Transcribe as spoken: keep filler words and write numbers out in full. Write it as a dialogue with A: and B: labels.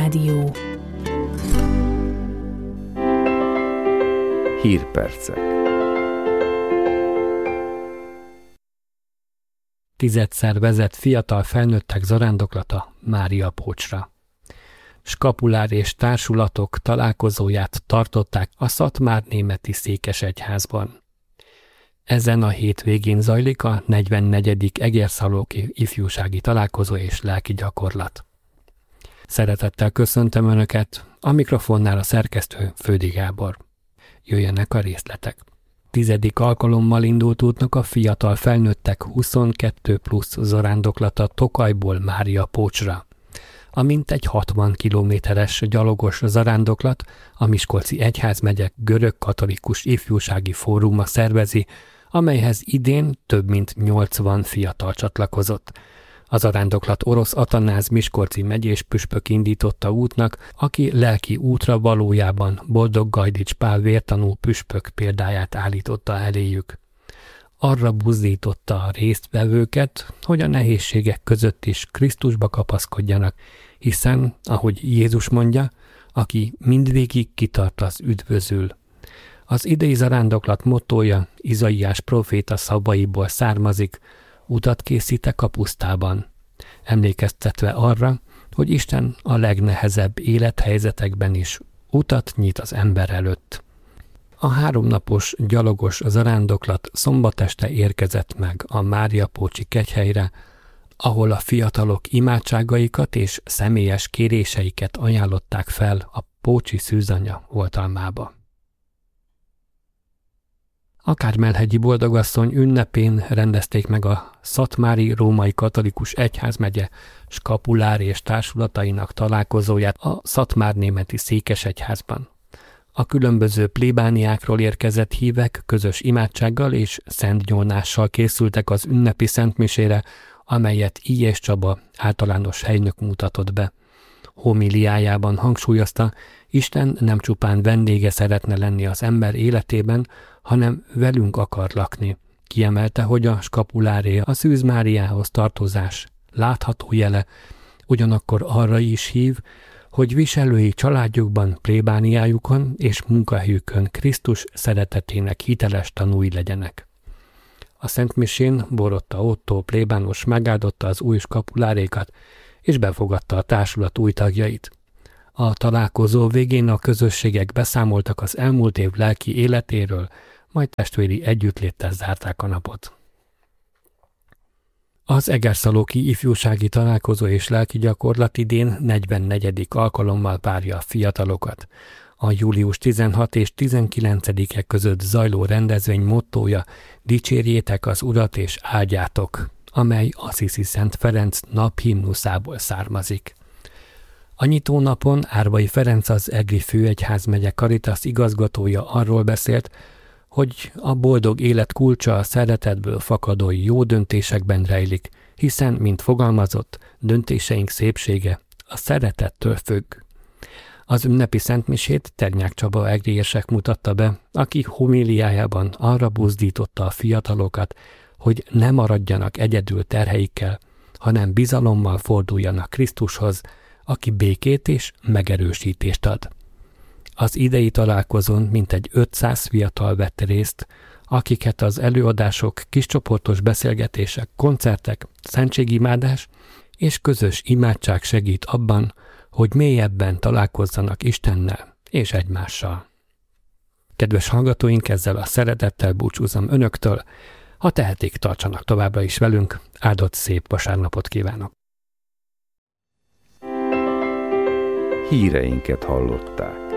A: Rádió.
B: Hírpercek.
C: Tizedszer vezet fiatal felnőttek zarándoklata Máriapócsra. Skapulár és társulatok találkozóját tartották a szatmárnémeti székesegyházban. Ezen a hétvégén zajlik a negyvennegyedik Egerszalóki ifjúsági találkozó és lelki gyakorlat. Szeretettel köszöntöm Önöket, a mikrofonnál a szerkesztő Fődi Gábor. Jöjjenek a részletek. Tizedik alkalommal indult útnak a fiatal felnőttek huszonkettő plusz zarándoklata Tokajból Máriapócsra. A mintegy hatvan kilométeres gyalogos zarándoklat a Miskolci Egyházmegye görög-katolikus ifjúsági fóruma szervezi, amelyhez idén több mint nyolcvan fiatal csatlakozott. A zarándoklat Orosz Atanáz miskolci megyés püspök indította útnak, aki lelki útra valójában Boldog Gajdics Pál vértanú püspök példáját állította eléjük. Arra buzdította a résztvevőket, hogy a nehézségek között is Krisztusba kapaszkodjanak, hiszen, ahogy Jézus mondja, aki mindvégig kitart, az üdvözül. Az idei zarándoklat mottója Izaiás próféta szavaiból származik: utat készítek a pusztában, emlékeztetve arra, hogy Isten a legnehezebb élethelyzetekben is utat nyit az ember előtt. A háromnapos gyalogos zarándoklat szombat este érkezett meg a Máriapócsi kegyhelyre, ahol a fiatalok imádságaikat és személyes kéréseiket ajánlották fel a Pócsi Szűzanya oltalmába. A Kármelhegyi Boldogasszony ünnepén rendezték meg a Szatmári Római Katolikus Egyházmegye skapulár és társulatainak találkozóját a szatmárnémeti székesegyházban. A különböző plébániákról érkezett hívek közös imádsággal és szentgyónással készültek az ünnepi szentmisére, amelyet Illyés Csaba általános helynök mutatott be. Homiliájában hangsúlyozta, Isten nem csupán vendége szeretne lenni az ember életében, hanem velünk akar lakni. Kiemelte, hogy a skapuláré a Szűz Máriához tartozás látható jele, ugyanakkor arra is hív, hogy viselői családjukban, plébániájukon és munkahelyükön Krisztus szeretetének hiteles tanúi legyenek. A szentmisén Borotta Ottó plébános megáldotta az új skapulárékat, és befogadta a társulat új tagjait. A találkozó végén a közösségek beszámoltak az elmúlt év lelki életéről, majd testvéri együttléttel zárták a napot. Az Egerszalóki ifjúsági találkozó és lelki gyakorlat idén negyvennegyedik alkalommal várja a fiatalokat. A július tizenhatodika és tizenkilencedike között zajló rendezvény mottója Dicsérjétek az Urat és áldjátok, amely Assisi Szent Ferenc naphimnuszából származik. A nyitónapon Árvai Ferenc, az Egri Főegyházmegye Caritas igazgatója arról beszélt, hogy a boldog élet kulcsa a szeretetből fakadó jó döntésekben rejlik, hiszen, mint fogalmazott, döntéseink szépsége a szeretettől függ. Az ünnepi szentmisét Ternyák Csaba egriesek mutatta be, aki homiliájában arra buzdította a fiatalokat, hogy ne maradjanak egyedül terheikkel, hanem bizalommal forduljanak Krisztushoz, aki békét és megerősítést ad. Az idei találkozón mintegy ötszáz fiatal vett részt, akiket az előadások, kiscsoportos beszélgetések, koncertek, szentségimádás és közös imádság segít abban, hogy mélyebben találkozzanak Istennel és egymással. Kedves hallgatóink, ezzel a szeretettel búcsúzom Önöktől. Ha tehetik, tartsanak továbbra is velünk, áldott szép vasárnapot kívánok!
B: Híreinket hallották.